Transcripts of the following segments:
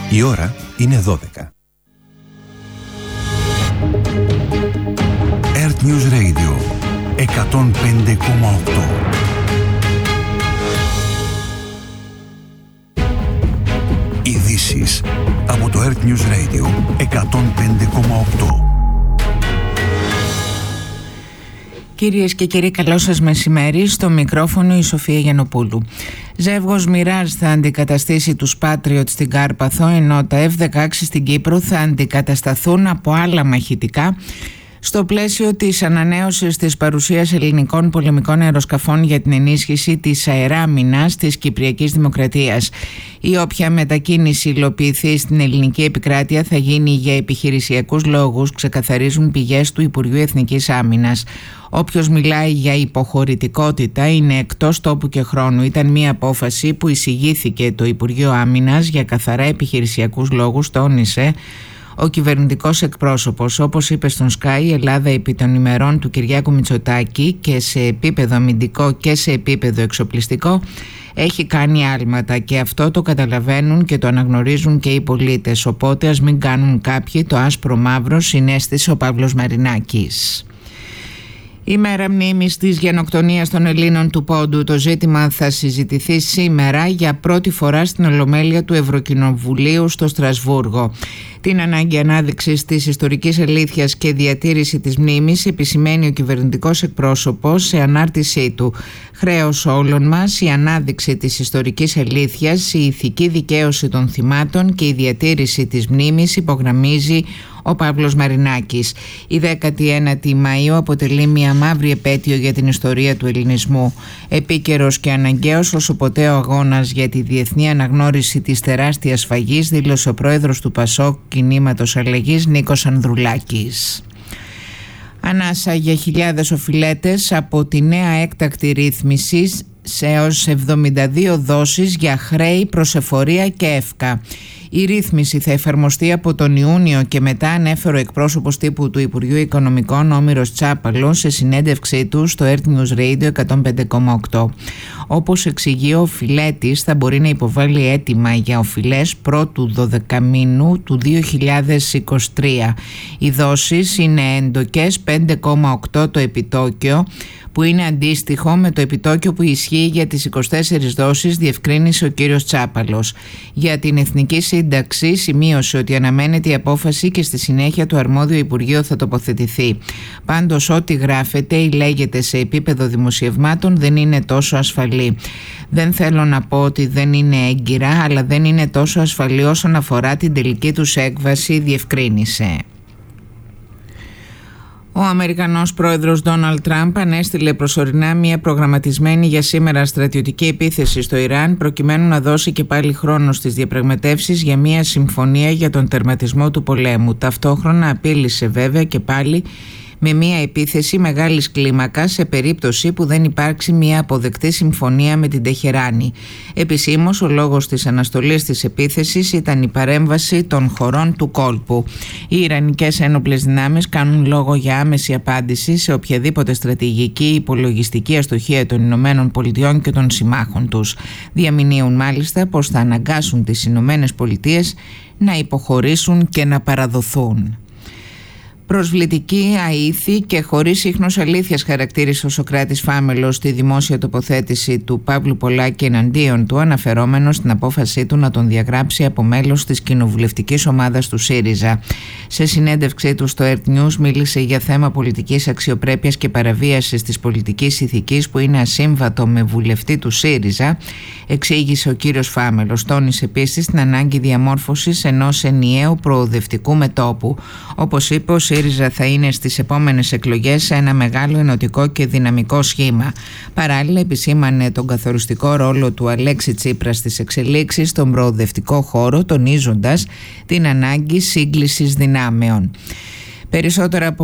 Η ώρα είναι 12. Earth News Radio 105,8. Ειδήσεις από το Earth News Radio 105,8. Κυρίες και κύριοι, καλό σας μεσημέρι. Στο μικρόφωνο η Σοφία Γιαννοπούλου. Ζεύγος Mirage θα αντικαταστήσει τους Patriot στην Κάρπαθο, ενώ τα F-16 στην Κύπρο θα αντικατασταθούν από άλλα μαχητικά στο πλαίσιο της ανανέωσης της παρουσίας ελληνικών πολεμικών αεροσκαφών για την ενίσχυση της αεράμινας της Κυπριακής Δημοκρατίας. Η όποια μετακίνηση υλοποιηθεί στην ελληνική επικράτεια θα γίνει για επιχειρησιακούς λόγους, ξεκαθαρίζουν πηγές του Υπουργείου Εθνικής Άμυνας. Όποιος μιλάει για υποχωρητικότητα είναι εκτός τόπου και χρόνου. Ήταν μια απόφαση που εισηγήθηκε το Υπουργείο Άμυνας για καθαρά επιχειρησιακούς λόγους, τόνισε ο κυβερνητικός εκπρόσωπος. Όπως είπε στον Sky, η Ελλάδα επί των ημερών του Κυριάκου Μητσοτάκη και σε επίπεδο αμυντικό και σε επίπεδο εξοπλιστικό έχει κάνει άλματα και αυτό το καταλαβαίνουν και το αναγνωρίζουν και οι πολίτες. Οπότε ας μην κάνουν κάποιοι το άσπρο μαύρο, συνέστησε ο Παύλος Μαρινάκης. Η μέρα μνήμης της γενοκτονίας των Ελλήνων του Πόντου. Το ζήτημα θα συζητηθεί σήμερα για πρώτη φορά στην Ολομέλεια του Ευρωκοινοβουλίου στο Στρασβούργο. Την ανάγκη ανάδειξης της ιστορικής αλήθειας και διατήρηση της μνήμης επισημαίνει ο κυβερνητικός εκπρόσωπος σε ανάρτησή του. Χρέος όλων μας η ανάδειξη της ιστορικής αλήθειας, η ηθική δικαίωση των θυμάτων και η διατήρηση της μνήμης, υπογραμμίζει ο Παύλος Μαρινάκης. Η 19η Μαΐου αποτελεί μια μαύρη επέτειο για την ιστορία του ελληνισμού. Επίκαιρος και αναγκαίος όσο ποτέ ο αγώνας για τη διεθνή αναγνώριση της τεράστιας σφαγής, δήλωσε ο πρόεδρος του ΠΑΣΟΚ Κινήματος Αλλαγής Νίκος Ανδρουλάκης. Ανάσα για χιλιάδες οφειλέτες από τη νέα έκτακτη ρύθμιση σε έως 72 δόσεις για χρέη, προσεφορία και εύκα. Η ρύθμιση θα εφαρμοστεί από τον Ιούνιο και μετά, ανέφερε ο εκπρόσωπος τύπου του Υπουργείου Οικονομικών Όμηρος Τσάπαλος σε συνέντευξή του στο Earth News Radio 105,8. Όπως εξηγεί, ο οφειλέτης θα μπορεί να υποβάλει αίτημα για οφειλές πρώτου 12μήνου του 2023. Οι δόσεις είναι έντοκες, 5,8 το επιτόκιο, που είναι αντίστοιχο με το επιτόκιο που ισχύει για τις 24 δόσεις, διευκρίνησε ο κύριος Τσάπαλος. Για την Εθνική Σύνταξη σημείωσε ότι αναμένεται η απόφαση και στη συνέχεια το αρμόδιο Υπουργείο θα τοποθετηθεί. Πάντως ό,τι γράφεται ή λέγεται σε επίπεδο δημοσιευμάτων δεν είναι τόσο ασφαλή. Δεν θέλω να πω ότι δεν είναι έγκυρα, αλλά δεν είναι τόσο ασφαλή όσον αφορά την τελική τους έκβαση, διευκρίνησε. Ο Αμερικανός πρόεδρος Ντόναλντ Τραμπ ανέστειλε προσωρινά μια προγραμματισμένη για σήμερα στρατιωτική επίθεση στο Ιράν, προκειμένου να δώσει και πάλι χρόνο στις διαπραγματεύσεις για μια συμφωνία για τον τερματισμό του πολέμου. Ταυτόχρονα απείλησε βέβαια και πάλι με μια επίθεση μεγάλης κλίμακας σε περίπτωση που δεν υπάρξει μια αποδεκτή συμφωνία με την Τεχεράνη. Επισήμως, ο λόγος της αναστολής της επίθεσης ήταν η παρέμβαση των χωρών του κόλπου. Οι Ιρανικές ένοπλες δυνάμεις κάνουν λόγο για άμεση απάντηση σε οποιαδήποτε στρατηγική ή υπολογιστική αστοχία των Ηνωμένων Πολιτειών και των συμμάχων τους. Διαμηνύουν μάλιστα πως θα αναγκάσουν τις Ηνωμένες Πολιτείες να υποχωρήσουν και να παραδοθούν. Προσβλητική, αήθη και χωρίς ίχνος αλήθειας, χαρακτήρισε ο Σωκράτης Φάμελος στη δημόσια τοποθέτηση του Παύλου Πολάκη εναντίον του, αναφερόμενος στην απόφασή του να τον διαγράψει από μέλος της κοινοβουλευτικής ομάδας του ΣΥΡΙΖΑ. Σε συνέντευξή του στο Earth News μίλησε για θέμα πολιτικής αξιοπρέπειας και παραβίασης της πολιτικής ηθικής που είναι ασύμβατο με βουλευτή του ΣΥΡΙΖΑ, εξήγησε ο κύριος Φάμελος. Τόνισε επίσης την ανάγκη διαμόρφωσης ενός ενιαίου προοδευτικού μετώπου. Όπως είπε, ο ΣΥΡΙΖΑ θα είναι στις επόμενες εκλογές σε ένα μεγάλο ενωτικό και δυναμικό σχήμα. Παράλληλα, επισήμανε τον καθοριστικό ρόλο του Αλέξη Τσίπρα στις εξελίξεις στον προοδευτικό χώρο, τονίζοντας την ανάγκη σύγκλησης δυνάμεων. Περισσότερα από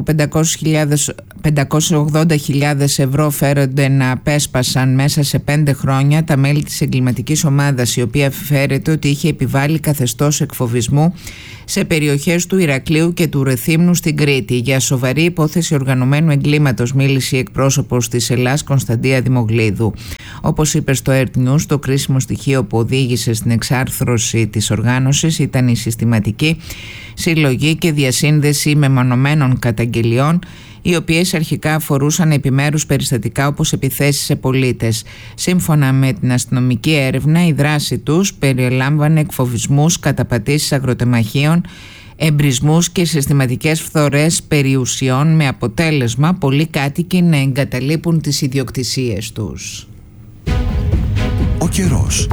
580.000 ευρώ φέρονται να απέσπασαν μέσα σε 5 χρόνια τα μέλη της εγκληματικής ομάδας, η οποία φέρεται ότι είχε επιβάλει καθεστώς εκφοβισμού σε περιοχές του Ηρακλείου και του Ρεθύμνου στην Κρήτη. Για σοβαρή υπόθεση οργανωμένου εγκλήματος μίλησε η εκπρόσωπος της Ελλάς, Κωνσταντία Δημογλίδου. Όπως είπε στο Earth News, το κρίσιμο στοιχείο που οδήγησε στην εξάρθρωση της οργάνωσης ήταν η συστηματική συλλογή και διασύνδεση μεμονωμένων καταγγελιών, οι οποίες αρχικά αφορούσαν επιμέρους περιστατικά όπως επιθέσεις σε πολίτες. Σύμφωνα με την αστυνομική έρευνα, η δράση τους περιέλαμβανε εκφοβισμούς, καταπατήσεις αγροτεμαχίων, εμπρισμούς και συστηματικές φθορές περιουσιών, με αποτέλεσμα πολλοί κάτοικοι να εγκαταλείπουν τις ιδιοκτησίες τους. Ο καιρός.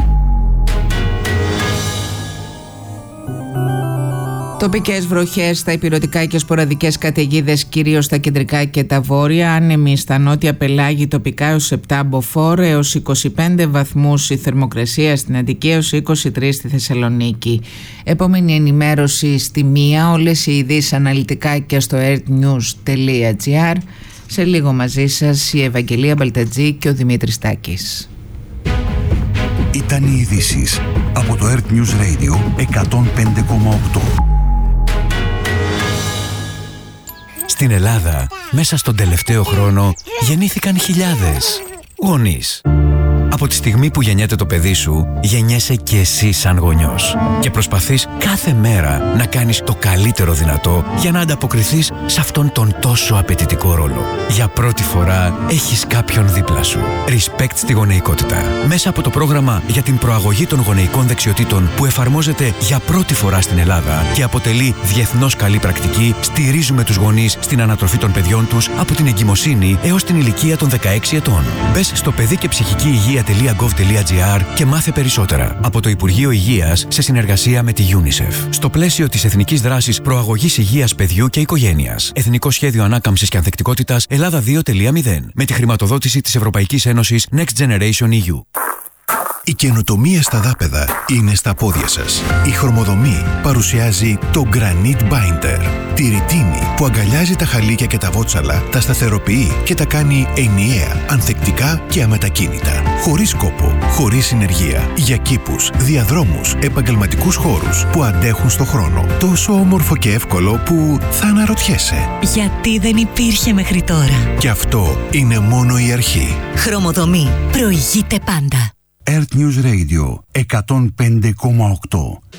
Τοπικές βροχές στα ηπειρωτικά και σποραδικές καταιγίδες κυρίως στα κεντρικά και τα βόρεια, άνεμοι στα νότια πελάγη τοπικά έως 7 μποφόρ, έως 25 βαθμούς η θερμοκρασία στην Αττική, έως 23 στη Θεσσαλονίκη. Επόμενη ενημέρωση στη 1, όλες οι ειδήσεις αναλυτικά και στο earthnews.gr. Σε λίγο μαζί σας η Ευαγγελία Μπαλτατζή και ο Δημήτρης Τάκης. Ήταν οι ειδήσεις από το Earth News Radio 105,8. Στην Ελλάδα, μέσα στον τελευταίο χρόνο, γεννήθηκαν χιλιάδες γονείς. Από τη στιγμή που γεννιέται το παιδί σου, γεννιέσαι και εσύ σαν γονιός. Και προσπαθείς κάθε μέρα να κάνεις το καλύτερο δυνατό για να ανταποκριθείς σε αυτόν τον τόσο απαιτητικό ρόλο. Για πρώτη φορά έχεις κάποιον δίπλα σου. Respect στη γονεϊκότητα. Μέσα από το πρόγραμμα για την προαγωγή των γονεϊκών δεξιοτήτων που εφαρμόζεται για πρώτη φορά στην Ελλάδα και αποτελεί διεθνώς καλή πρακτική, στηρίζουμε τους γονείς στην ανατροφή των παιδιών τους από την εγκυμοσύνη έως την ηλικία των 16 ετών. Μπες στο παιδί και ψυχική υγεία.gov.gr και μάθε περισσότερα από το Υπουργείο Υγείας σε συνεργασία με τη UNICEF. Στο πλαίσιο της Εθνικής Δράσης Προαγωγής Υγείας Παιδιού και Οικογένειας. Εθνικό Σχέδιο Ανάκαμψης και Ανθεκτικότητας Ελλάδα 2.0 με τη χρηματοδότηση της Ευρωπαϊκής Ένωσης Next Generation EU. Η καινοτομία στα δάπεδα είναι στα πόδια σας. Η Χρωμοδομή παρουσιάζει το Granite Binder. Τη ρητίνη που αγκαλιάζει τα χαλίκια και τα βότσαλα, τα σταθεροποιεί και τα κάνει ενιαία, ανθεκτικά και αμετακίνητα. Χωρίς κόπο, χωρίς συνεργεία. Για κήπους, διαδρόμους, επαγγελματικούς χώρους που αντέχουν στο χρόνο. Τόσο όμορφο και εύκολο που θα αναρωτιέσαι. Γιατί δεν υπήρχε μέχρι τώρα. Και αυτό είναι μόνο η αρχή. Χρωμοδομή. Προηγείται πάντα. Earth News Radio 105,8.